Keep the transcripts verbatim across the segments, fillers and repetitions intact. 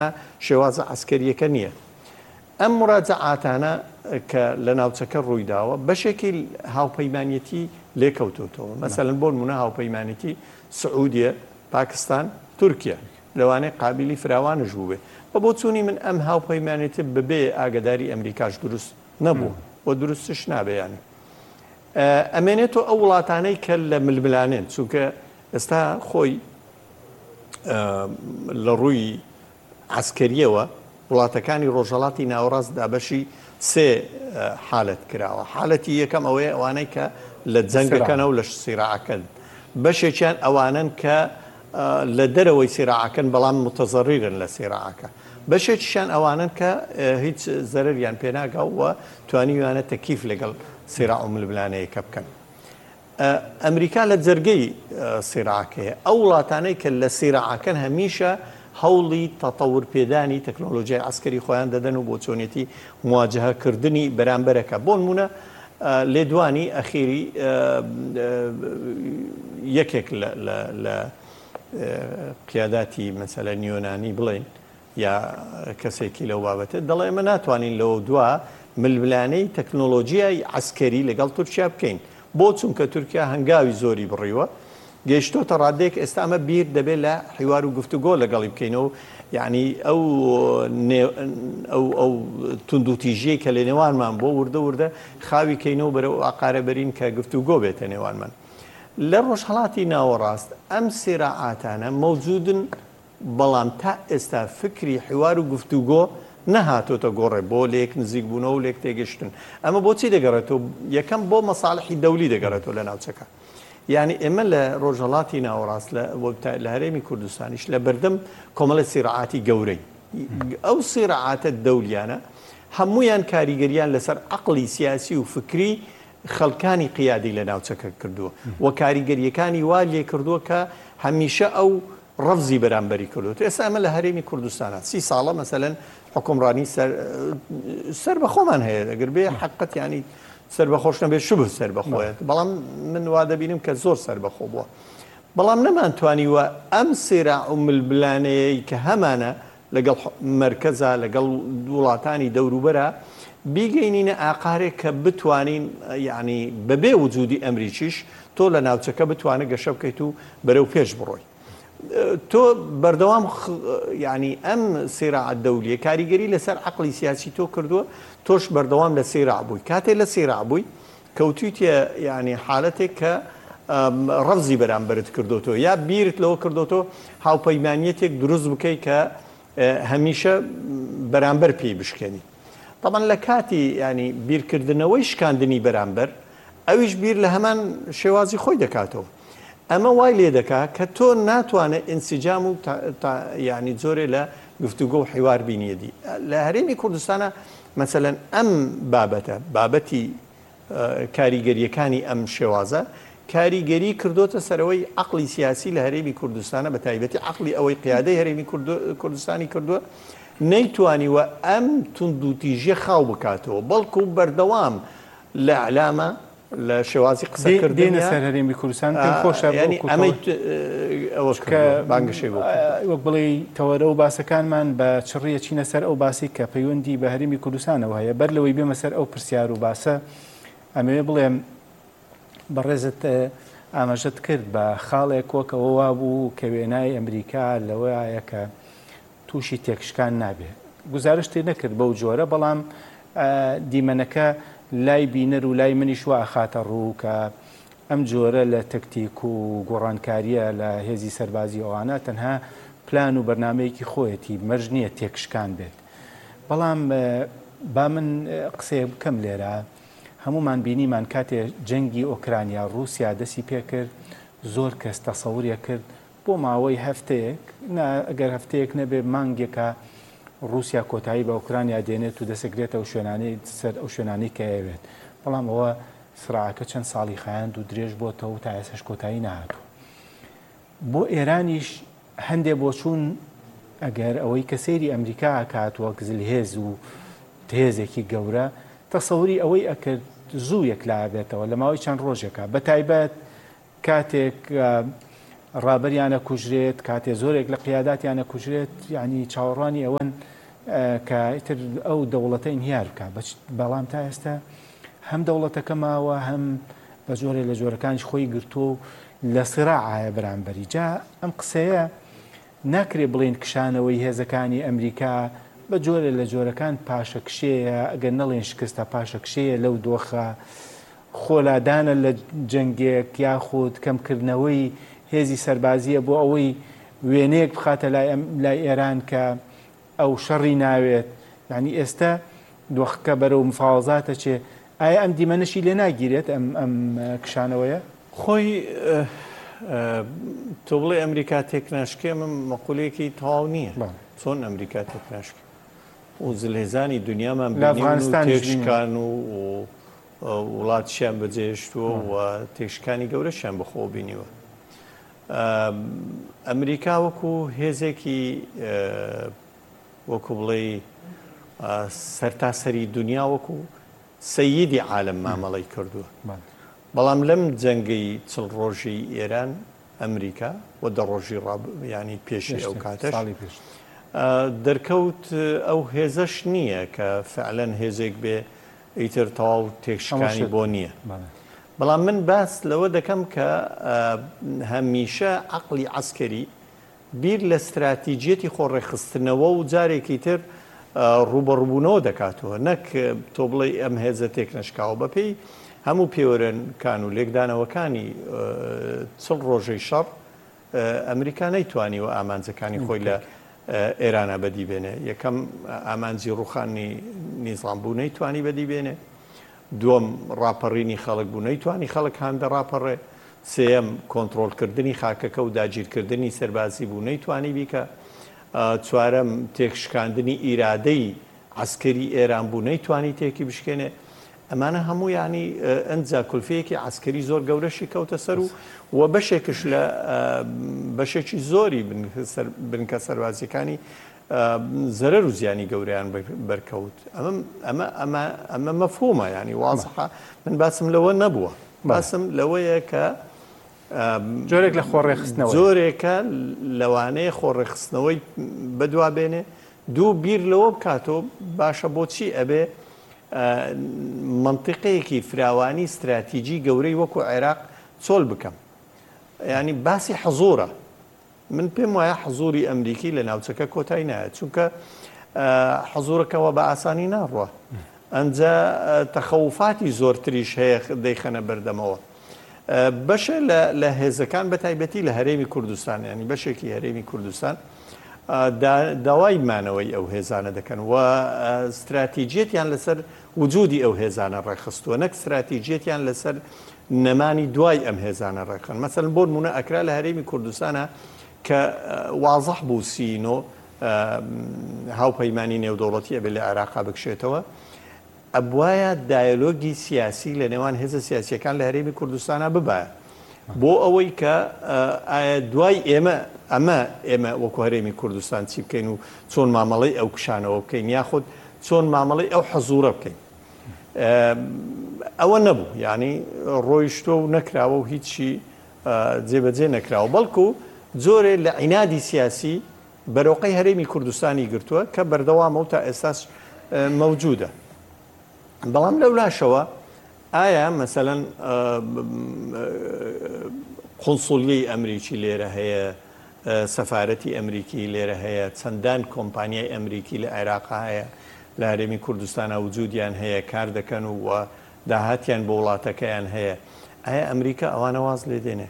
شێوازە عسکەریەکە نییە. ئەم مراجعاتانە کە لە ناوچەکە ڕوویداوە بەشێکی هاوپەیمانیەتی لێکەوتوتەوە. مەسەلەن بۆ نمونە هاوپەیمانێتی سعودیە، پاکستان، تورکیا لەوانەیە قابلی فراوانش بوو بێ. بە بۆ چوونی من ئەم هاوپەیمانێتی ببێ ئاگداری ئەمریکاش دروست نەبوو بۆ دروستش نابێیانی. ئەمێنێتەوە ئەو وڵاتانەی کە لە ململانێن، چونکە ئێستا خۆی لە ڕووی عسکەریەوە وڵاتەکانی ڕۆژهەڵاتی ناوەڕاست دابەشی سێ حالەت کراوە. حالەتی یەکەم ئەوەیە ئەوانەی کە لە جەنگەکەنە و لە سیراعەکەن، بەشێکیان ئەوانن کە لە دەرەوەی سیراعەکەن بەڵام متەزەڕیرن لە سیراعەکە، بەشێکیشان ئەوانن کە هیچ زەرەریان پێناگاوە توانیوانە تەکیف لەگەڵ سیراع و ململانەیەکە بکەن. ئەمریکا لە جەرگەی سیراعەکەیە، ئەو وڵاتانەی کە لە سیراعەکەن هەمیشە هەوڵی تەتەور پێدانی تەکنۆلۆژیای عسکەری خۆیان دەدەن و بۆ چۆنیەتی مواجهەکردنی بەرامبەرەکە. بۆ نمونە لێدوانی ئەخیری یەکێک لە قیاداتی مەسەلە نیۆنانی بڵێن یا کەسێکی لەو بابەتە دەڵێ ئێمە ناتوانین لەوە دووە ململانەی تەکنۆلۆژیای عسکەری لەگەڵ تورکیا بکەین، بۆ چونکە تورکیا هەنگاوی زۆری بڕیوە گەیشتۆتە ڕادێک ئێستا ئەمە بیر دەبێت لە حیوار و گفتوگۆ لەگەڵی بکەینەوە، یعنی ئەو ئەو توندوتیژەیە کە لە نێوانمان بۆ وردە وردە خاوی کەینەوە بەرەو ئاقارە بەرین کە گفتوگۆ بێتە نێوانمان. لە ڕۆژهەڵاتی ناوەڕاست ئەم سێراعاتانە مەوجودن، بەڵام تا ئێستا فکری حیوار و گفتوگۆ نەهاتۆتە گۆڕێ بۆ لێک نزیک بوونەوە و لێک تێگەشتن. ئەمە بۆچی دەگەڕێتەوە؟ یەکەم بۆ مەساڵحی دەولی دەگەڕێتەوە لە ناوچەکە. یعنی ئێمە لە ڕۆژهەڵاتی ناوەڕاست لە هەرێمی کوردستانیش لە بەردەم کۆمەڵە سیراعاتی گەورەی، ئەو سیراعاتە دەولیانە هەمویان کاریگەریان لەسەر عەقڵی سیاسی و فکری خەڵکانی قیادی لە ناوچەکە کردووە و کاریگەریەکانی وا لێ کردووە کە هەمیشە ئەو ڕەفزی بەرامبەری کردووە. ئێستا ئەمە لە هەرێمی کوردستانە سی ساڵە مەسەلەن حکومڕانی سەر بەخۆمان هەیە، ئەگەر بێ حەقەت ینی سەر بەخۆش نەبێت شوبه سەر بەخۆیەت، بەڵام من وا دەبینم کە زۆر سەر بەخۆ بووە، بەڵام نەمانتوانیوە ئەم سێراع و ململانەیەی کە هەمانە لەگەڵ مەرکەزە لەگەڵ وڵاتانی دەوروبەرە بیگەینینە ئاقارێک کە بتوانین یعنی بەبێ وجودی ئەمریکیش تۆ لە ناوچەکە بتوانە گەشە بکەیت و بەرەو پێش بڕۆی. تۆ بەردەوام ینی ئەم سێراعە دەولیە کاریگەری لەسەر عەقڵی سیاسی تۆ کردووە، تۆش بەردەوام لە سێراع بووی. کاتێ لە سێراع بووی کەوتویتە ینی حالەتێک کە ڕەفزی بەرامبەرت کردوتەوە یا بیرت لەوە کردوتەوە هاوپەیمانیەتێک دروست بکەی کە هەمیشە بەرامبەر پێی بشکێنی. طبعا لە کاتی ینی بیرکردنەوەی شکاندنی بەرامبەر ئەویش بیر لە هەمان شێوازی خۆی دەکاتەوە. ئەمە وای لێ دەکات کە تۆ ناتوانێت ئینسیجام و ینی زۆرێ لە گفتوگۆ و حیوار بینیەدی. لە هەرێمی کوردستانە مەسەلەن ئەم بابەتە بابەتی کاریگەریەکانی ئەم شێوازە کاریگەری کردوتە سەرەوەی عەقڵی سیاسی لە هەرێمی کوردستانە بە تایبەتی عەقڵی ئەوەی قیادەی هەرێمی کوردستانی کردووە نەیتوانیوە ئەم توندوتیژە خاو بکاتەوە، بەڵکو بەردەوام لە ئەعلامە لە شێوازی قسەکردنە سەر هەرێمی کوردستان خۆشە ئەمەی ئەوەش کە بانگەشەی بۆ وەک بڵێ تەوەرە و باسەکانمان بە چڕیە چینە سەر ئەو باسی کە پەیوەندی بە هەرێمی کوردستانەوە هەیە. بەر لەوەی بێمە سەر ئەو پرسیار و باسە ئەمەوێ بڵێم بەڕێزت ئاماژەت کرد بە خاڵێک وەکەوە وا بوو کە وێنای ئەمریکا لەوەیە کە تووشی تێکشکان نابێت. گزارش تێ نەکرد بەو جۆرە، بەڵام دیمەنەکە لای بینەر و لای منیش وا ئەخاتە ڕوو کە ئەم جۆرە لە تەکتیک و گۆڕانکاریە لە هێزی سەربازی ئەوانە تەنها پلان و بەرنامەیەکی خۆیەتی مەرج نییە تێکشکان بێت. بەڵام با من قسەیە بکەم لێرە، هەمومان بینیمان کاتێ جەنگی ئۆکرانیا ڕووسیا دەستی پێکرد زۆر کەس تەسەووریە کرد بۆ ماوەی هەفتەیەک، ئەگەر هەفتەیەک نەبێ مانگێکە رووسیا کۆتایی بە ئوکرانیا دێنێت و دەسەگرێتە ئەو شوێنانەی سەر ئەو شوێنانەی کە ئەوێت. بەڵام ئەوە سراعەکە چەند ساڵی خایاند و درێژ بۆتەوە و تا ئێسش کۆتایی نهاتوو. بۆ ئێرانیش هەندێک بۆچوون ئەگەر ئەوەی کە سەیری ئەمریکا ئاکات وەک زلهێز و هێزێکی گەورە تەسەووری ئەوەی ئەکرد زوو یەکلا بێتەوە لە ماوەی چەند ڕۆژێکە، بە تایبەت کاتێک ڕابەریانە کوژرێت کاتێ زۆرێک لە قیاداتیانە کوژرێت یعنی چاوەڕوانی ئەوەن کە ئیتر ئەو دەوڵەتە ئینهیار بکە بەڵام تا ئێستا هەم دەوڵەتەکە ماوە هەم بە جۆرێک لە جۆرەکانش خۆی گرتووە و لە سراعایە بەرامبەری جا ئەم قسەیە ناکرێ بڵێن کشانەوەی هێزەکانی ئەمریکا بە جۆرێک لە جۆرەکان پاشەکشەیە ئەگەر نەڵێن شکستە پاشەکشەیە لەو دۆخە خۆلادانە لە جەنگێک یاخود کەمکردنەوەی هێزی سەربازیە بۆ ئەوەی وێنەیەک بخاتە لای ئێران کە ئەو شەڕی ناوێت یعنی ئێستا دۆخەکە بەرەو مفاوەزاتە چێ ئایا ئەم دیمەنەشی لێ ناگیرێت ئەم ئەم کشانەوەیە خۆی تۆ بڵێ ئەمریکا تێکناشکێ من مەقولەیەکی تەواو نییە چۆن ئەمریکا تێکناشکێ و زلهێزانی دنیامان تێشکان و وڵاتیان بەجێشتووە و تێشکانی گەورەشیان بەخۆ بینیوە. ئەمریکا وەکو هێزێکی وەکو بڵێ سەرتاسەری دنیا وەکو سەییدی عالم مامەڵەی کردووە. بەڵام لەم جەنگەی چل ڕۆژی ئێران ئەمریکا و دە ڕۆژی ینی پێشی ئەو کاتەش دەرکەوت ئەو هێزەش نییە کە فعلەن هێزێک بێ ئیتر تەواو تێکشکانی بۆ نییە. بەڵام من باس لەوە دەکەم کە هەمیشە عەقڵی عەسکەری بیر لە استراتیجیەتی خۆڕێخستنەوە و جارێکی تر ڕوبەڕووبوونەوە دەکاتەوە نەک تۆ بڵێ ئەم هێزە تێکنەشکاوە بەپێی هەموو پێوەرەکان و لێکدانەوەکانی چل ڕۆژەی شەڕ ئەمریکا نەیتوانیوە ئامانجەکانی خۆی لە ئێرانە بەدیبێنێ. یەکەم ئامانجی ڕوخانی نیزام بوو نەیتوانی بەدیبێنێ، دووەم ڕاپەڕینی خەڵک بوو نەیتوانی خەڵک هەندە ڕاپەڕێ، سێەم کۆنتڕۆلکردنی خاکەکە و داگیرکردنی سەربازی بوو نەیتوانی بیکە، چوارەم تێکشکاندنی ئیرادەی عەسکەری ئێران بوو نەیتوانی تێکی بشکێنێ. ئەمانە هەموو ینی ئەنجا کولفەیەکی عەسکەری زۆر گەورەشی کەوتە سەر و وە بەشێکش لە بەشێکی زۆری بنکە سەربازیەکانی زەرەر و زیانی گەورەیان بەرکەوت. ئەمە مەفهومە ینی وازحە. من باسم لەوە نەبووە، باسم لەوەیە کە جۆرێک لە خۆڕێخستنەوە زۆرێکە لەوانەیە خۆڕێخستنەوەی بەدوا بێنێ. دوو بیر لەوە بکاتەوە باشە بۆچی ئەبێ منطقەیەکی فراوانی استراتیجی گەورەی وەکو عێراق چۆل بکەم. ینی باسی حەزوورە. من پێم وایە حەزووری ئەمریکی لە ناوچەکە کۆتایی نایەت، چونکە حەزوورەکەەوە بە ئاسانی ناڕوە. ئەنجا تەخەوفاتی زۆرتریش هەیە دەیخەنە بەردەمەوە. بەشە لە هێزەکان بە تایبەتی لە هەرێمی کوردستان ینی بەشێکی هەرێمی کوردستان داوای مانەوەی ئەو هێزانە دەکەن و استراتیجیەتیان لەسەر وجودی ئەو هێزانە ڕێخستووە، نەک استراتیجیەتیان لەسەر نەمانی دوای ئەم هێزانە ڕێخن. مەسەڵەن بۆ نمونە ئەکرا لە هەرێمی کوردستانە کە وازەح بوو سینۆ هاوپەیمانی نێودەوڵەتی ئەبێ لە عێراقا بکشێتەوە، ئەبوایە دایلۆگی سیاسی لە نێوان هێزە سیاسیەکان لە هەرێمی کوردستانە ببایە بۆ ئەوەی کە ئایا دوای ئێمە ئەمە ئێمە وەکو هەرێمی کوردستان چی بکەین و چۆن مامەڵەی ئەو کشانەوە بکەین یاخود چۆن مامەڵەی ئەو حەزوورە بکەین. ئەوە نەبوو، ینی ڕۆیشتۆ و نەکراوە و هیچی جێبەجێ نەکراوە، بەڵکو جۆرێ لە عینادی سیاسی بەرەوقەی هەرێمی کوردستانی گرتووە کە بەردەوامە و تا ئێستاش مەوجودە. بەڵام لەولاشەوە ئایا مەسەلەن قۆنسوڵیەی ئەمریکی لێرە هەیە، سەفارەتی ئەمریکی لێرە هەیە، چەندان کۆمپانیای ئەمریکی لە عێراقا هەیە لە هەرێمی کوردستانە وجودیان هەیە، کار دەکەن و داهاتیان بۆ وڵاتەکەیان هەیە. ئایا ئەمریکا ئەوانە واز لێ دێنێ؟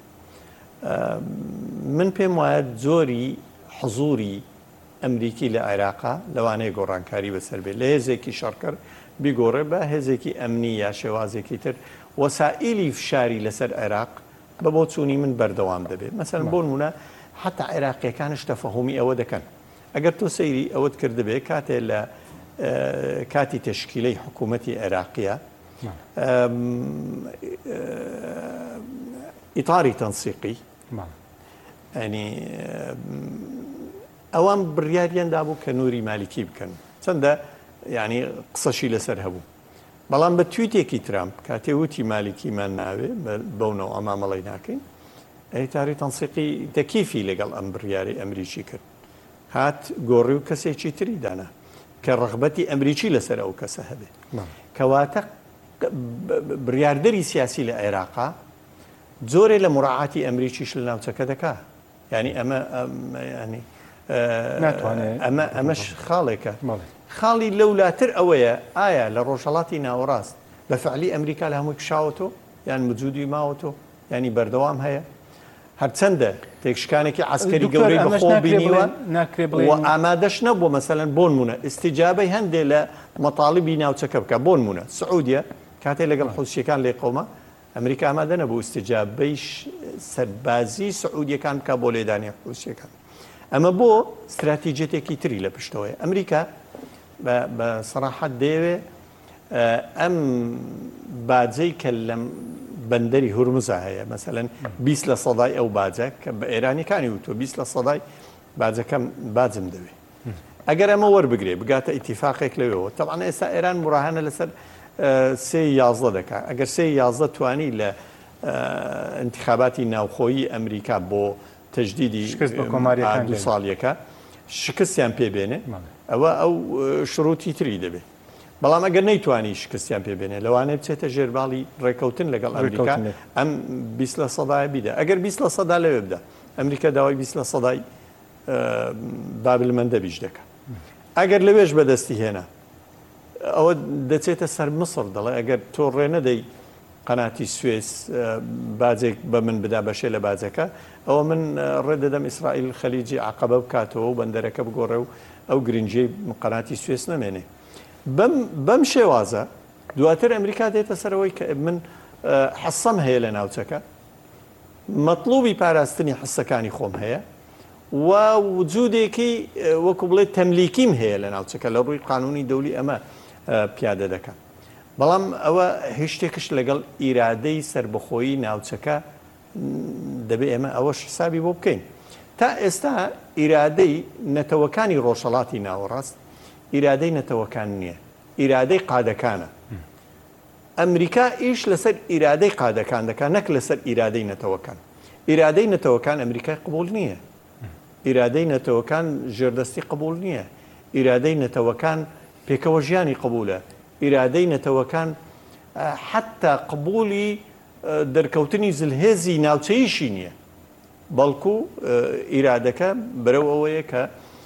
من پێم وایە جۆری حزوری ئەمریکی لە عێراقا لەوانەیە گۆڕانکاری بەسەر بێت، لە هێزێکی شەڕکەر بیگۆڕێ بە هێزێکی ئەمنی یا شێوازێکی تر وەسائیلی فشاری لەسەر عێراق بە بۆ چوونی من بەردەوام دەبێت. مەسەڵەن بۆ نمونە حتا عێراقیەکانش تەفەهومی ئەوە دەکەن. ئەگەر تۆ سەیری ئەوەت کردبێ کاتێ لە کاتی تشکیلەی حکوومەتی عێراقیە ئیتاری تەنسیقی ینی ئەوان بڕیاریاندا بوو کە نووری مالیکی بکەن، چەندە ینی قسەشی لەسەر هەبوو. بەڵام بە تویتێکی ترامپ کاتێ وتی مالیکیمان ناوێ بەونەوە ئەمامەڵی ناکەین، هەیتاری تەنسیقی تەکیفی لەگەڵ ئەم بڕیاری ئەمریکی کرد هات گۆڕی و کەسێکی تری دانا کە ڕغبەتی ئەمریکی لەسەر ئەو کەسە هەبێ کەواتە بڕیاردەری سیاسی لە عێراقا زۆرێ لە مراعاتی ئەمریکیش لە ناوچەکە دەکا ینی ئەمە ینی ئەمە ئەمەش خاڵێکە خاڵی لەولاتر ئەوەیە ئایا لە ڕۆژهەڵاتی ناوەڕاست بە فعلی ئەمریکا لە هەمووی کشاوەتەوە یان موجودی ماوەتەوە ینی بەردەوام هەیە هەرچەندە تێکشکانێکی عسکەری گەورەی بەخۆ بینیوە و ئامادەش نەبووە مەسەلەن بۆ نمونە ئیستیجابەی هەندێک لە مەتاڵیبی ناوچەکە بکە بۆ نمونە سعودیە کاتێک لەگەڵ حوسیەکان لێ قەومە ئەمریکا ئامادە نەبوو ئیستیجابەی سەربازی سعودیەکان بکە بۆ لێدانی حوسیەکان ئەمە بۆ استراتیجێتێکی تری لە پشتەوەی ئەمریکا بە سەراحەت دەیەوێ ئەم باجەی کە لە بەندەری هورمزە هەیە مەسەلەن بیست لە سەدای ئەو باجە کە بە ئێرانیەکانی وتۆ بیست لە سەدای باجەکەم باجم دەوێ ئەگەر ئەمە وەربگرێ بگاتە ئیتیفاقێک لەوێەوە تەبعاً ئێستا ئێران مراهەنە لەسەر سێ یازدە دەکات ئەگەر سێ یازدە توانی لە انتخاباتی ناوخۆیی ئەمریکا بۆ تەجدیدی دو ساڵیەکە شکستیان پێبێنێ ئەوە ئەو شروتی تری دەبێت بەڵام ئەگەر نەیتوانی شکستیان پێبێنێ لەوانەیە بچێتە ژێرباڵی ڕێکەوتن لەگەڵ ئەمریکا ئەم بیست لە سەدای بیدە ئەگەر بیست لە سەدا لەوێ بدە ئەمریکا داوای بیست لە سەدای بابلمەندە بیش دەکات ئەگەر لەوێش بەدەستی هێنا ئەوە دەچێتە سەر مسڕ دەڵێ ئەگەر تۆ ڕێ نەدەی قەناتی سوێس باجێک بە من بدا بەشێ لە باجەکە ئەوە من ڕێدەدەم ئیسرائیل خەلیجی عەقەبە بکاتەوە و بەندەرەکە بگۆڕێ و ئەو گرنگجەی قەناتی سوێس نەمێنێ بەم شێوازە دواتر ئەمریکا دێتە سەرەوەی کە من حەسەم هەیە لە ناوچەکە مەطلوبی پاراستنی حسەکانی خۆم هەیە و وجودێکی وەکو بڵێ تەملیکیم هەیە لە ناوچەکە لە ڕووی قانونی دەولی ئەمە پیادە دەکەم بەڵام ئەوە هیچ شتێکش لەگەڵ ئیرادەی سربەخۆیی ناوچەکە دەبێت ئێمە ئەوەش حسابی بۆ بکەین تا ئێستا ئیرادەی نەتەوەکانی ڕۆژهەڵاتی ناوەڕاست ئیرادەی نەتەوەکان نییە ئیرادەی قادەکانە ئەمریکا ئیش لەسەر ئیرادەی قادەکان دەکات نەک لەسەر ئیرادەی نەتەوەکان ئیرادەی نەتەوەکان ئەمریکای قبول نییە ئیرادەی نەتەوەکان ژێردەستی قبول نییە ئیرادەی نەتەوەکان پێکەوە ژیانی قبولە ئیرادەی نەتەوەکان حتا قبولی دەرکەوتنی زلهێزی ناوچەیشی نییە بەڵکو ئیرادەکە بەرەو ئەوەیە کە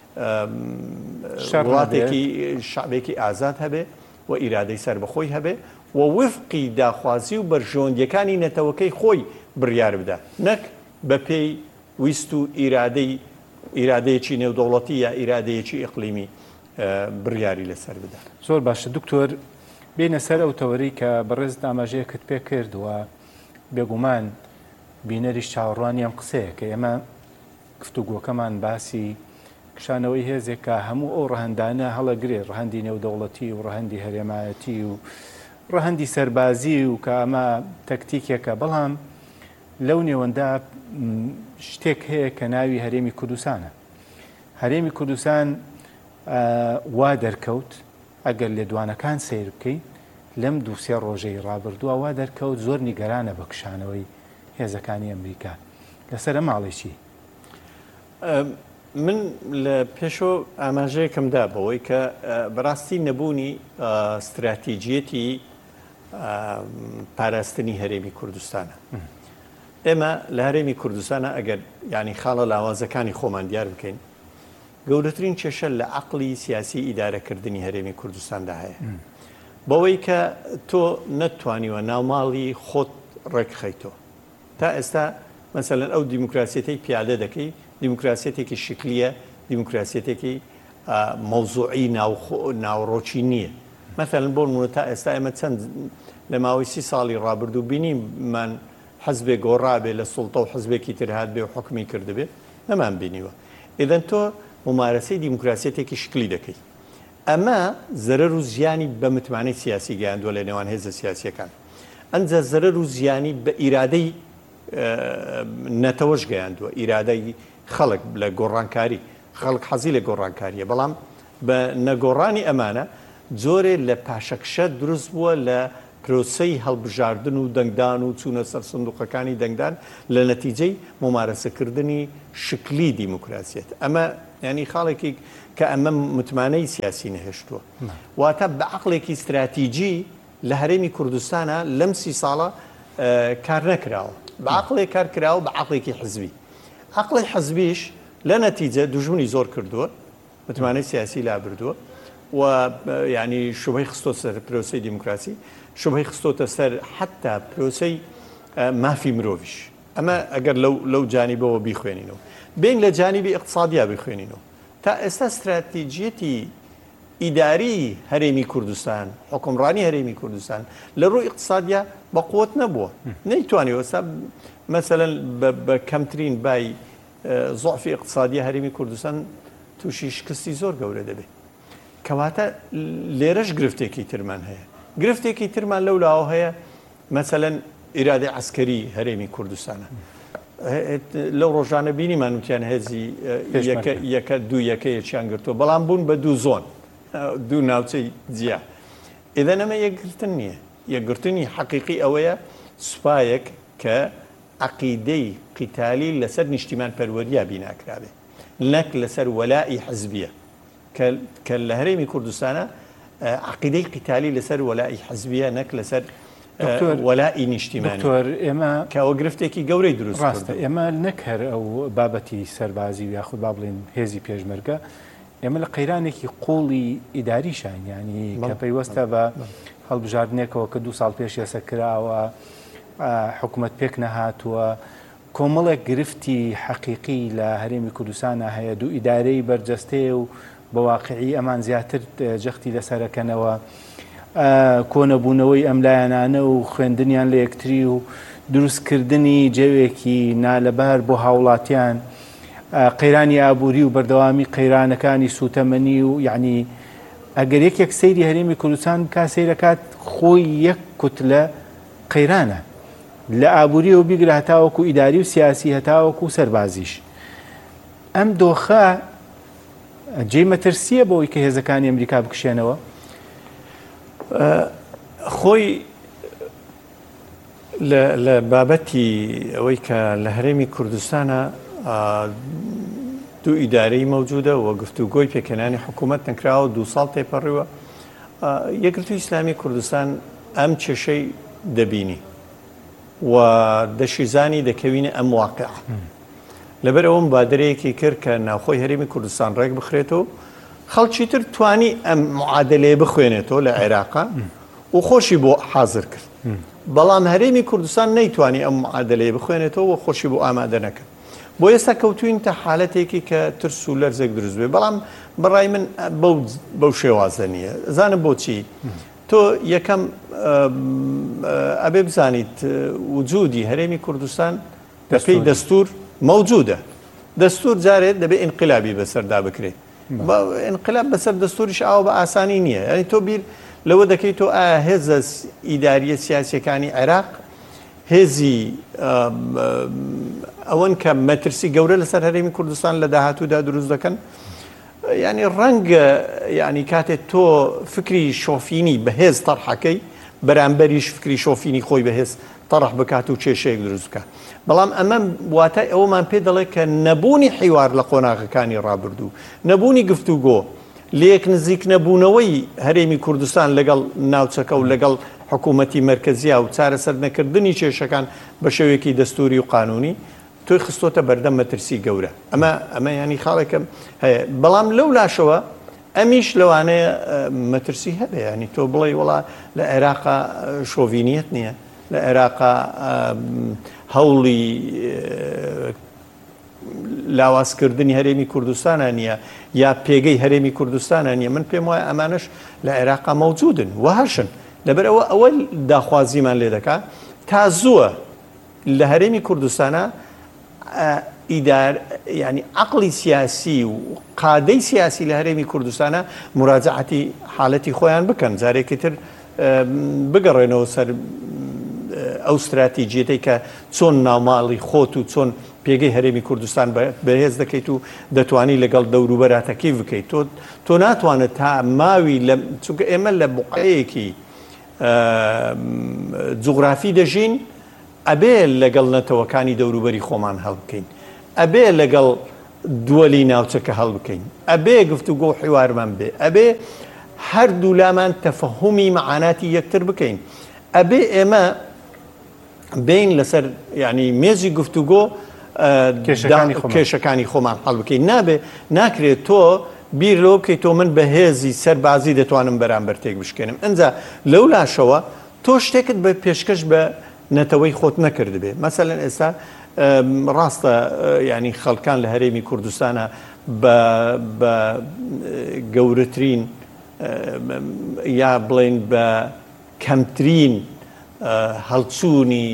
وڵاتێکی شعبێکی ئازاد هەبێ و ئیرادەی سربەخۆی هەبێ و وفقی داخوازی و بەرژۆندیەکانی نەتەوەکەی خۆی بڕیار بدە نەک بە پێی ویست و ئیرادەی ئیرادەیەکی نێودەوڵەتی یا ئیرادەیەکی ئیقلیمی بڕیاری لەسەر بدە زۆر باشە دکتۆر بینە سەر ئەو تەوەری کە بەڕێز ئاماژەیەکت پێ کردووە بێگومان بینەریش چاوەڕوانی ئەم قسەیە کە ئێمە گفتوگۆکەمان باسی کشانەوەی هێزێکە هەموو ئەو ڕەهەندانە هەڵەگرێ ڕەهەندی نێودەوڵەتی و ڕەهەندی هەرێمایەتی و ڕەهەندی سەربازی و کە ئەمە تەکتیکێکە بەڵام لەو نێوەندا شتێک هەیە کە ناوی هەرێمی کوردستانە هەرێمی کوردستان وا دەرکەوت ئەگەر لێدوانەکان سیر بکەین لەم دووسێ ڕۆژەی ڕابردووە وا دەرکەوت زۆر نیگەرانە بە کشانەوەی هێزەکانی ئەمریکا لەسەر ماڵێکی من لە پێشۆ ئاماژەیەکمدا بەوەی کە بەڕاستی نەبوونی استراتیجیەتی پاراستنی هەرێمی کوردستانە ئێمە لە هەرێمی کوردستانە ئەگەر ینی خاڵە لاوازەکانی خۆمان دیار بکەین گەورەترین کێشە لە عەقڵی سیاسی ئیدارەکردنی هەرێمی کوردستاندا هەیە بەوەی کە تۆ نەتوانیوە ناوماڵی خۆت ڕێکخەیتەوە تا ئێستا مەسەلەن ئەو دیموکراسیەتەی پیادە دەکەی دیموکراسیەتێکی شکلیە دیموکراسیەتێکی مەوزوعی ناوڕۆکی نییە مەثەلەن بۆ نمونە تا ئێستا ئێمە چەند لە ماوەی سی ساڵی ڕابردوو بینیمان حەزبێک گۆڕابێ لە سوڵتە و حەزبێکی تر هات بێ و حکمی کردبێ نەمان بینیوە ئێدەن تۆ ممارەسەی دیموکراسیەتێکی شکلی دەکەی ئەمە زەرەر و زیانی بە متمانەی سیاسی گەیاندووە لە نێوان هێزە سیاسیەکان ئەنجا زەرەر و زیانی بە ئیرادەی نەتەوەش گەیاندووە ئیرادەی خەڵک لە گۆڕانکاری خەڵک حەزی لە گۆڕانکاریە بەڵام بە نەگۆڕانی ئەمانە جۆرێ لە پاشەکشە دروست بووە لە پرۆسەی هەڵبژاردن و دەنگدان و چوونە سەر سندوقەکانی دەنگدان لە نەتیجەی ممارەسەکردنی شکلی دیموکراسیەت. ئەمە ینی خاڵێکی کە ئەمە متمانەی سیاسی نەهێشتووە واتە بە عەقڵێکی استراتیجی لە هەرێمی کوردستانە لەم سی ساڵە کار نەکراوە، بە عەقڵێک کار کراوە، بە عەقڵێکی حزبی. عەقڵی حزبیش لە نەتیجە دوژمنی زۆر کردووە، متمانەی سیاسی لا بردووە و ینی شوبهەی خستۆتە سەر پرۆسەی دیموکراسی، شوبهەی خستۆتە سەر حتا پرۆسەی مافی مرۆڤیش. ئەمە ئەگەر لەو جانیبەوە بیخوێنینەوە. بین لە جانیبی اقتصادیا بخوێنینەوە. تا ئێستا استراتیجیەتی ئیداری هەرێمی کوردستان، حکومڕانی هەرێمی کوردستان لە ڕووی اقتصادیا بە قوت نەبووە. نەیتوانێت ئێستا مەسەلەن بە کەمترین بای زۆعفی اقتصادی هەرێمی کوردستان تووشی شکستی زۆر گەورە دەبێت. کەواتە لێرەش گرفتێکی ترمان هەیە. گرفتێکی ترمان لەو لاوە هەیە مەسەلەن ئیرادەی عەسکەری هەرێمی کوردستانە. لەو ڕۆژانە بینیمان وتیان هێزی یەکە دوو یەکەیەکیان گرتووە، بەڵام بوون بە دوو زۆن، دوو ناوچەی جیا. ئێدە نەمە یەکگرتن نییە. یەکگرتنی حەقیقی ئەوەیە سوپایەک کە عەقیدەی قیتالی لەسەر نیشتیمان پەروەریە بیناکرابێ، نەک لەسەر وەلائی حزبیە کە لە هەرێمی کوردستانە عەقیدەی قیتالی لەسەر وەلائی حزبیە، نەک لەسەر وەلائی نیشتیمانی. ئێمە کەەوە گرفتێکی گەورەی دروست ڕاستە. ئێمە نەک هەر ئەو بابەتی سەربازی یاخود با بڵێن هێزی پێشمەرگە، ئێمە لە قەیرانێکی قوڵی ئیداریشان، ینی کە پەیوەستە بە هەڵبژاردنێکەوە کە دوو ساڵ پێش یاسە کراوە، حکوومەت پێک نەهاتووە، کۆمەڵێک گرفتی حەقیقی لە هەرێمی کوردستانە هەیە، دوو ئیدارەی بەرجەستەیە و بە واقعی ئەمان زیاتر جەختی لەسەرەکەنەوە، کۆنەبوونەوەی ئەم لایەنانە و خوێندنیان لە یەکتری و دروستکردنی جەوێکی نالەبار بۆ هاوڵاتیان، قەیرانی ئابووری و بەردەوامی قەیرانەکانی سوتەمەنی و یعنی ئەگەر یەکێک سەیری هەرێمی کوردستان کا سەیرەکات خۆی یەک کوتلە قەیرانە، لە ئابووریەوە بیگرە هەتاوەکو ئیداری و سیاسی هەتاوەکو سەربازیش. ئەم دۆخە جێی مەترسیە بۆی کە هێزەکانی ئەمریکا بکشێنەوە؟ خۆی لە بابەتی ئەوەی کە لە هەرێمی کوردستانە دوو ئیدارەی مەوجودە و گفتوگۆی پێکەنانی حکوومەت نەکراوە دوو ساڵ تێپەڕیوە. یەکگرتووی ئیسلامی کوردستان ئەم کێشەی دەبینی و دەشیزانی دەکەوینە ئەم واقع. لەبەر ئەوم بادرەیەکی کرد کە ناوخۆی هەرێمی کوردستان ڕێک بخرێتەوە، خەڵکی تر توانی ئەم معادلەیە بخوێنێتەوە لە عێراقا و خۆشی بۆ حازر کرد. بەڵام هەرێمی کوردستان نەیتوانی ئەم معادلەیە بخوێنێتەوە و خۆشی بۆ ئامادە نەکرد. بۆ ئێستا کەوتوین تا حالەتێکی کە ترس و لەرزێک دروست بێ. بەڵام بەڕای من بەو شێوازە نییە. زانم بۆچی تۆ یەکەم ئەبێ بزانیت وجودی هەرێمی کوردستان بەپێی دەستور موجودە. دەستور جارێت دەبێت ئینقلابی بەسەردا بکرێت. ئینقلاب بەسەر دەستوریش ئاو بە ئاسانی نییە. ینی تۆ بیر لەوە دەکەیت تۆ ئایا هێزە ئیداریە سیاسیەکانی عێراق هێزی ئەوەن کە مەترسی گەورە لەسەر هەرێمی کوردستان لە داهاتوودا دروست دەکەن؟ ینی ڕەنگە ینی کاتێک تۆ فکری شۆفینی بەهێز تەڕحەکەی بەرامبەریش فکری شۆفینی خۆی بەهێز تەڕح بکات و کێشەیەک دروست بکات. بەڵام ئەمە واتای ئەومان پێ دەڵێت کە نەبوونی حیوار لە قۆناغەکانی ڕابردوو، نەبوونی گفتوگۆ، لێک نزیک نەبوونەوەی هەرێمی کوردستان لەگەڵ ناوچەکە و لەگەڵ حکوومەتی مەرکەزیە و چارەسەر نەکردنی کێشەکان بە شێوەیەکی دەستوری و قانونی توی خستۆتە بەردەم مەترسی گەورە. ئەمە ئەمە ینی خاڵێکم هەیە. بەڵام لەو لاشەوە ئەمیش لەوانەیە مەترسی هەبێ. ینی تۆ بڵێ وڵا لە عێراقا شۆڤینیەت نییە، لە عێراقا هەوڵی لاوازکردنی هەرێمی کوردستانە نییە یا پێگەی هەرێمی کوردستانە نییە. من پێم وایە ئەمانش لە عێراقا مەوجودن وهاشن. لەبەر ئەوە ئەوە داخوازیمان لێ دەکات تا زووە لە هەرێمی کوردستانە ئیدار ینی عەقڵی سیاسی و قادەی سیاسی لە هەرێمی کوردستانە مراجعەتی حاڵەتی خۆیان بکەن، جارێکی تر بگەڕێنەوە سەر ئەو استراتیجیەتەی کە چۆن ناوماڵی خۆت و چۆن پێگەی هەرێمی کوردستان بەهێز دەکەیت و دەتوانی لەگەڵ دەوروبەراتەکەی بکەیت. تۆ ناتوانێت تا ماوی چونکە ئێمە لە بوقەیەکی جوغرافی دەژین ئەبێ لەگەڵ نەتەوەکانی دەوروبەری خۆمان هەڵبکەین ئەبێ لەگەڵ دووەلی ناوچەکە هەڵبکەین ئەبێ گفتوگۆ و حیوارمان بێ ئەبێ هەردوو لامان تەفەهومی مەعاناتی یەکتر بکەین ئەبێ ئێمە بین لەسەر ینی مێزی گفتوگۆ کێشەکانی خۆمان هەڵ بکەین نابێ ناکرێت تۆ بیر لەوە بکەیت تۆ من بەهێزی سەربازی دەتوانم بەرامبەر تێک بشکێنم ئەنجا لەو لاشەوە تۆ شتێکت بە پێشکەش بە نەتەوەی خۆت نەکرد بێ مەسەلەن ئێستا ڕاستە ینی خەڵکان لە هەرێمی کوردستانە بە گەورەترین یا بڵێن بە کەمترین هەڵچوونی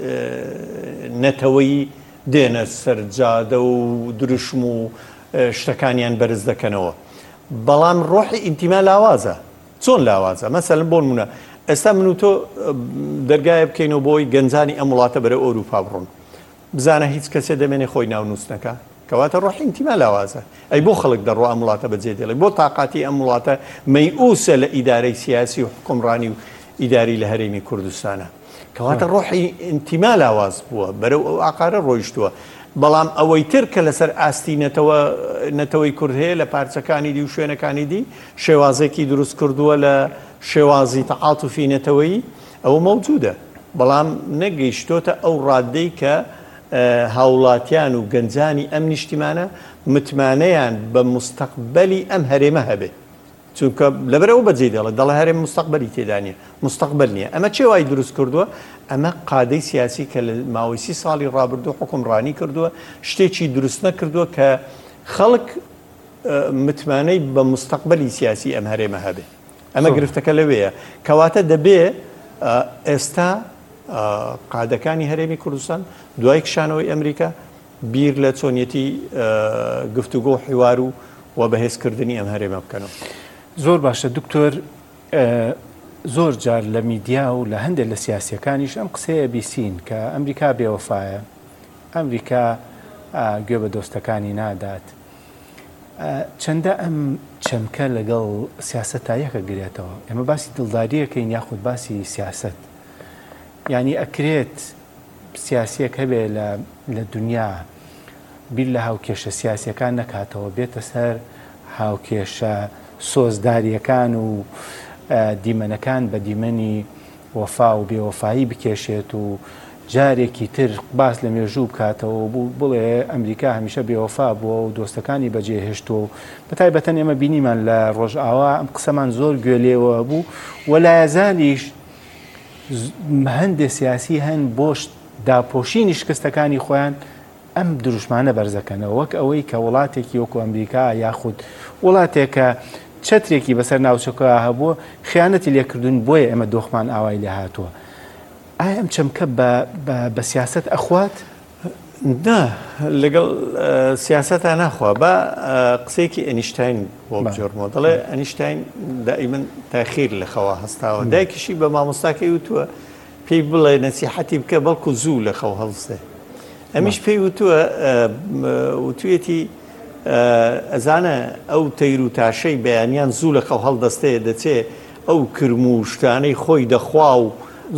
نەتەوەی دێنە سەرجادە و دروشم و شتەکانیان بەرز دەکەنەوە بەڵام ڕۆحی ئینتیما لاوازە چۆن لاوازە مەسەلەن بۆ نمونە ئێستا من و تۆ دەرگایە بکەینەوە بۆی گەنجانی ئەم وڵاتە بەرە ئەوروپا بڕۆن بزانە هیچ کەسێ دەمێنێ خۆی ناونووسنەکە کەواتە ڕۆحی ئینتیما لاوازە ئەی بۆ خەڵک دەڕۆ ئەم وڵاتە بەجێ دێڵێ بۆ تااقاتی ئەم وڵاتە مەیئوسە لە ئیدارەی سیاسی و حکومڕانی و ئیداری لە هەرێمی کوردستانە کەواتە ڕۆحی ئینتیما لاواز بووە بەرەو ئەو ئاقارە ڕۆیشتووە بەڵام ئەوەی تر کە لەسەر ئاستی نەتەوەی کورد هەیە لە پارچەکانی دی و شوێنەکانی دی شێوازێکی دروست کردووە لە شێوازی تەعاتوفی نەتەوەیی ئەوە مەوجودە بەڵام نەگەیشتۆتە ئەو ڕادەی کە هاوڵاتیان و گەنجانی ئەم نیشتیمانە متمانەیان بە مستەقبەلی ئەم هەرێمە هەبێ چونکە لەبەرەوە بەجێ دەڵێت دەڵە هەرێم مستەقبەلی تێدا نیە مستەقبەل نییە ئەمە چێ وای دروست کردووە ئەمە قادەی سیاسی کە لە ماوەی سی ساڵی ڕابردوو حکومڕانی کردووە شتێکی دروست نەکردووە کە خەڵک متمانەی بە مستەقبەلی سیاسی ئەم هەرێمە هەبێ ئەمە گرفتەکە لەوەیە کەواتە دەبێ ئێستا قادەکانی هەرێمی کوردستان دوای کشانەوەی ئەمریکا بیر لە چۆنیەتی گفتوگۆ حیوار و و بەهێزکردنی ئەم هەرێمە بکەنەوە زۆر باشە دکتۆر زۆر جار لە میدیا و لە هەندێک لە سیاسیەکانیش ئەم قسەیە بیسین کە ئەمریکا بێوەفایە ئەمریکا گوێ بە دۆستەکانی نادات چەندە ئەم چەمکە لەگەڵ سیاسەتا یەکە گرێتەوە ئێمە باسی دڵداریەکەین یاخود باسی سیاست یعنی ئەکرێت سیاسیەک هەبێ لە دنیا بیر لە هاوکێشە سیاسیەکان نەکاتەوە بێتە سەر هاوکێشە سۆزداریەکان و دیمەنەکان بە دیمەنی وەفا و بێوەفایی بکێشێت و جارێکی تر باس لە مێژوو بکاتەوە بڵێ ئەمریکا هەمیشە بێوەفا بووە و دۆستەکانی بەجێهێشتووە بەتایبەتەن ئێمە بینیمان لە ڕۆژئاوا ئەم قسەمان زۆر گوێلێەوە بوو و لایەزالیش هەندێک سیاسی هەن بۆش داپۆشینی شکستەکانی خۆیان ئەم دروشمانە بەرزەکەنەوە وەک ئەوەی کە وڵاتێکی وەکو ئەمریکا یاخود وڵاتێکە چەترێکی بەسەر ناوچەکە هەبووە خیانەتی لێکردون بۆیە ئێمە دۆخمان ئاوای لێ هاتووە ئایا ئەم چەمکە بە سیاست ئەخوات؟ نا لەگەڵ سیاسەتا ناخوا بە قسێکی ئەنیشتین بۆ بجۆرمەوە دەڵێ ئەنیشتین دائیمەن تاخیر لە خەوا هەستاوە دایکیشی بە مامۆستاکەی وتووە پێی بڵێ نەسیحەتی بکە بەڵکو زوو لە خەو هەڵسێ ئەمیش پێی وتووە وتوێتی ئەزانە ئەو تەیر و تاشەی بەیانیان زوو لە خەو هەڵدەستەیە دەچێ ئەو کرم و شتانەی خۆی دەخوا و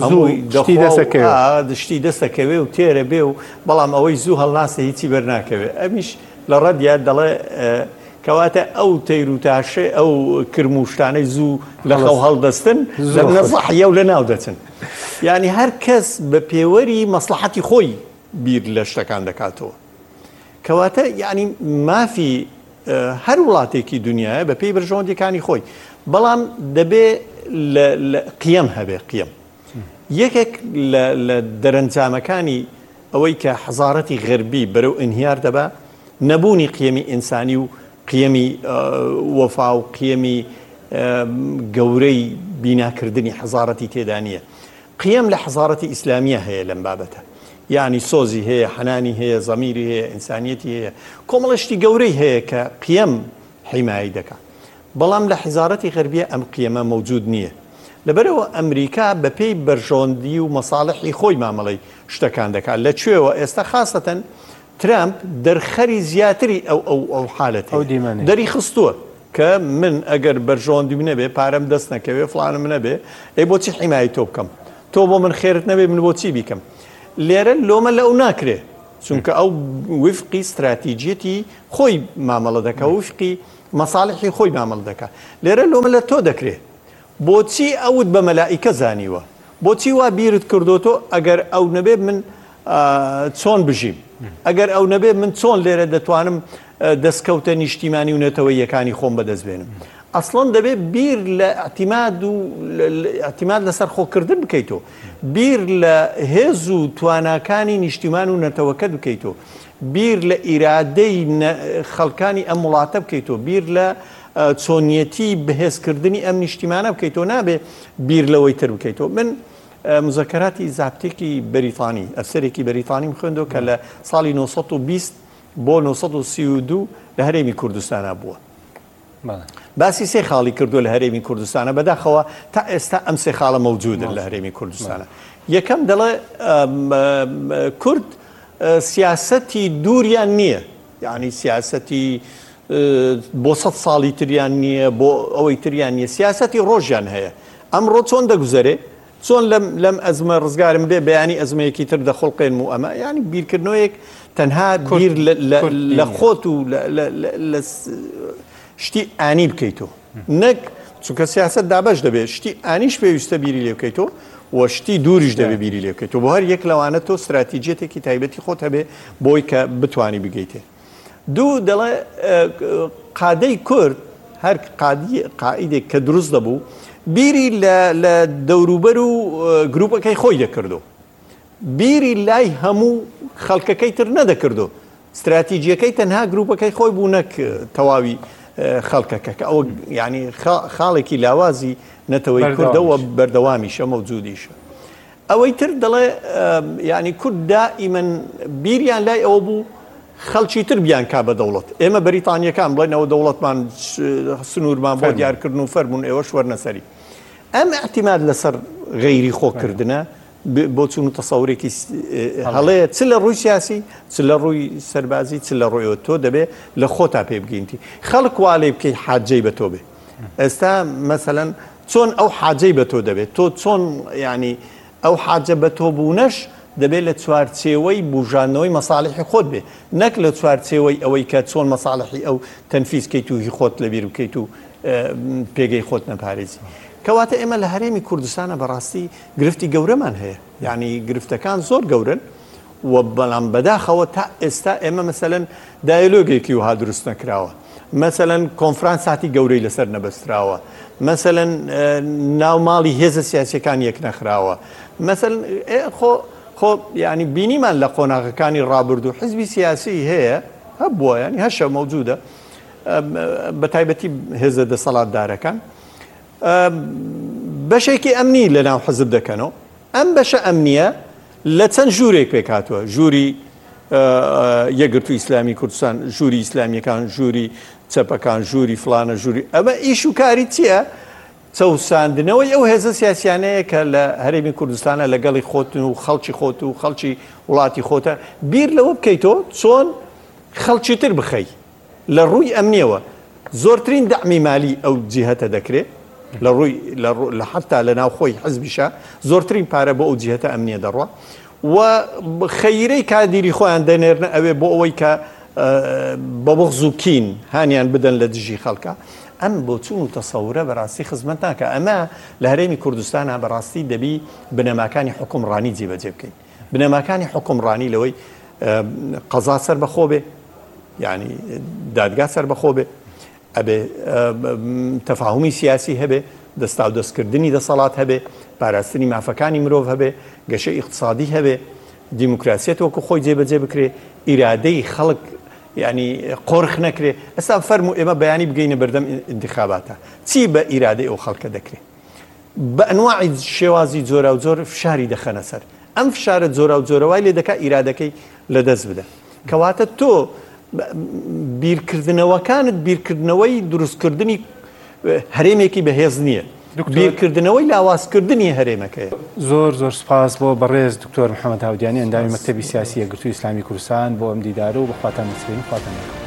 دشتی دەستەکەوێ و تێرە بێ و بەڵام ئەوەی زوو هەڵناسە هیچی بەرناکەوێ ئەمیش لە ڕەدیا دەڵێ کەواتە ئەو تەیر و تاشێ ئەو کرم و شتانەی زوو لە خەو هەڵدەستن لە نەزەحیە و لە ناو دەچن یعنی هەر کەس بە پێوەری مەسلحەتی خۆی بیر لە شتەکان دەکاتەوە کەواتە یعنی مافی هەر وڵاتێکی دنیاە بە پێی بەرژەوەندەکانی خۆی بەڵام دەبێ قیەم هەبێ قیەم یەکێک لە دەرەنجامەکانی ئەوەی کە حەزارەتی غەربی بەرەو ئینهیار دەبا نەبوونی قیەمی ئینسانی و قیەمی وەفا و قیەمی گەورەی بیناکردنی حەزارەتی تێدا نییە قیەم لە حەزارەتی ئیسلامیە هەیە لەم بابەتە یعنی سۆزی هەیە حەنانی هەیە زەمیری هەیە ئینسانیەتی هەیە کۆمەڵشتی گەورەی هەیە کە قیەم حیمایی دەکات بەڵام لە حەزارەتی غەربیە ئەم قیەمە مەوجود نییە لەبەرەوە ئەمریکا بەپێی بەرژۆندی و مەساڵحی خۆی مامەڵی شتەکان دەکات لەکوێوە ئێستا خاستەن ترامپ دەرخەری زیاتری ئەو ئەو ئەو حالەت دەری خستووە کە کە من ئەگەر بەرژەوەندی منەبێ پارەم دەست نەکەوێ فڵانم منەبێ ئەی بۆچی حیمایی تۆ بکەم تۆ بۆ من خێرت نەبێ من بۆچی بیکەم لێرە لۆمە لە ئەو ناکرێ چونکە ئەو وفقی استراتیجیەتی خۆی مامەڵە دەکە وفقی مەساڵحی خۆی مامەڵ دەکە لێرە لۆمە لە تۆ دەکرێت بۆچی ئەوت بە مەلائیکە زانیوە بۆچی وا بیرت کردوتۆ ئەگەر ئەو نەبێ من چۆن بژیم ئەگەر ئەو نەبێ من چۆن لێرە دەتوانم دەستکەوتە نیشتیمانی و نەتەوەیەکانی خۆم بەدەست بێنم ئەسڵەن دەبێت بیر لە ئەتیماد و ئەتیماد لەسەر خۆکردن بکەیتەوە بیر لە هێز و تواناکانی نیشتیمان و نەتەوەکەت بکەیتەوە بیر لە ئیرادەی خەڵکانی ئەم وڵاتە بکەیتەوە بیر لە چۆنیەتی بەهێزکردنی ئەم نیشتیمانە بکەیتەوە نابێ بیر لەوەی تر بکەیتەوە من مزەکەراتی زابتێکی بەریتانی ئەفسەرێکی بەریتانیم خوێندەوە کە لە ساڵی نۆ سەد و بیست بۆ نۆ سەد و سی و دوو لە هەرێمی کوردستانە بووە باسی سێ خاڵی کردووە لە هەرێمی کوردستانە بەداخەوە تا ئێستا ئەم سێ خاڵە مەوجودن لە هەرێمی کوردستانە یەکەم دەڵێ کورد سیاسەتی دووریان نییە یعنی سیاسەتی بۆ سەد ساڵی تریان نییە بۆ ئەوەی تریان نییە سیاسەتی ڕۆژیان هەیە ئەمڕۆ چۆن دەگوزارێ چۆن لەم ئەزمە ڕزگارم بێ بەیانی ئەزمەیەکی تر دەخڵقێن و ئەمە ینی بیرکردنەوەیەک تەنها بیر لە خۆت و شتی ئانی بکەیتەوە نەک چونکە سیاست دابش دەبێت شتی ئانیش پێویستە بیری لێ بکەیتەوە و شتی دووریش دەبێ بیری لێ بکەیتەوە بۆ هەر یەک لەوانە تۆ استراتیجێتێکی تایبەتی خۆت هەبێ بۆی کە بتوانی بگەیتێ دوو دەڵێ قادەی کورد هەر قائیدێک کە دروست دەبوو بیری لە دەوروبەر و گروپەکەی خۆی دەکردو بیری لای هەموو خەڵکەکەی تر نەدەکردو استراتیجیەکەی تەنها گروپەکەی خۆی بوو نەک تەواوی خەڵکەکە کە ئەوە ینی خاڵێکی لاوازی نەتەوەی کوردەوە بەردەوامیشە مەوجودیشە ئەوەی تر دەڵێ ینی کورد دائیمەن بیریان لای ئەوە بوو خەڵکی تر بیان کا بە دەوڵەت ئێمە بەریتانیەکان بڵێنەوە دەوڵەتمان سنوورمان بۆ دیارکردن و فەرمونون ئێوە شوەرنەسەری ئەم ئەحتیماد لەسەر غەیری خۆکردنە بۆ چون و تەسەورێکی هەڵەیە چ لە ڕووی سیاسی چ لە ڕووی سەربازی چ لە ڕوویەوە تۆ دەبێ لە خۆتا پێ بگەینتی خەڵک وا لێ بکەی حاجەی بە تۆ بێ ئێستا مەسەلەن چۆن ئەو حاجەی بە تۆ دەبێت تۆ چۆن ینی ئەو حاجە بە تۆ بوونەش دەبێت لە چوارچێوەی بژانەوەی مەساڵحی خۆت بێ نەک لە چوارچێوەی ئەوەی کە چۆن مەساڵحی ئەو تەنفیزکەیت و هی خۆت لەبیر بکەیت و پێگەی خۆت نەپارێزی کەواتە ئێمە لە هەرێمی کوردستانە بەڕاستی گرفتی گەورەمان هەیە یعنی گرفتەکان زۆر گەورن و بەڵام بەداخەوە تا ئێستا ئێمە مەسەلەن دایلۆگێکی وها دروست نەکراوە مەسەلەن کۆنفرانساتی گەورەی لەسەر نەبەستراوە مەسەلەن ناوماڵی هێزە سیاسیەکان یەک نەخراوە مەسەلەن خۆ خۆ ینی بینیمان لە قۆناغەکانی ڕابردوو حزبی سیاسی هەیە هەبووە ینی هەشە مەوجودە بە تایبەتی هێزە دەسەڵاتدارەکان بەشێکی ئەمنی لە ناو حزب دەکەنەوە ئەم بەشە ئەمنیە لە چەند ژوورێک پێک هاتووە ژووری یەکگرتووی ئیسلامی کوردستان ژووری ئیسلامیەکان ژووری چەپەکان ژووری فلانە ژووری ئەمە ئیش و کاری چییە چەساندنەوەی ئەو هێزە سیاسیانەیە کە لە هەرێمی کوردستانە لەگەڵی خۆتن و خەڵکی خۆت و خەڵکی وڵاتی خۆتە بیر لەوە بکەیتەوە چۆن خەڵکی تر بخەی لە ڕووی ئەمنیەوە زۆرترین دەعمی مالی ئەو جیهەتە دەکرێت لە ڕووی لە حتا لە ناو خۆی حزبیشە زۆرترین پارە بۆ ئەو جیهەتە ئەمنیە دەڕوە و خەیرەی کادیری خۆیان دەنێرنە ئەوێ بۆ ئەوەی کە بە بغز و کین هانیان بدەن لە دژی خەڵکە ئەم بۆ چون و تەسەورە بەڕاستی خزمەت ناکە ئەمە لە هەرێمی کوردستانە بەڕاستی دەبی بنەماکانی حکومڕانی جێبەجێ بکەین بنەماکانی حکومڕانی لەوەی قەزا سەر بەخۆ بێ یعنی دادگا سەر بەخۆ بێ ئەبێ تەفاهمی سیاسی هەبێ دەستا و دەستکردنی دەسەڵات هەبێ پاراستنی مافەکانی مرۆڤ هەبێ گەشەی اقتصادی هەبێ دیموکراسیەت وەکو خۆی جێبەجێ بکرێ ئیرادەی خەڵک ینی قۆرخ نەکرێ ئەستا فەرمو ئێمە بەیانی بگەینە بەردەم انتخاباتە چی بە ئیرادەی ئەو خەڵکە دەکرێت بە ئەنواعی شێوازی جۆرا و جۆر فشاری دەخەنە سەر ئەم فشارە جۆرا و جۆرەوای لێ دەکا ئیرادەکەی لەدەست بدە کەواتە تۆ بیرکردنەوەکانت بیرکردنەوەی دروستکردنی هەرێمێکی بەهێز نییە بیرکردنەوەی لاوازکردنی هەرێمەکەیە زۆر زۆر سپاس بۆ بەڕێز دکتۆر محەممەد هاودیانی ئەندامی مەکتەبی سیاسی یەکگرتووی ئیسلامی کوردستان بۆ ئەم دیدار و بەخواتان نسبین خواتان